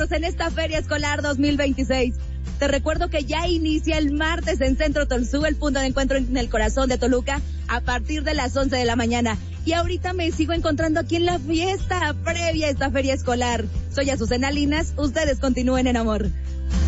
nosotros en esta Feria Escolar 2026. Te recuerdo que ya inicia el martes en Centro Tolsú, el punto de encuentro en el corazón de Toluca, a partir de las 11 de la mañana. Y ahorita me sigo encontrando aquí en la fiesta previa a esta Feria Escolar. Soy Azucena Linas, ustedes continúen en amor.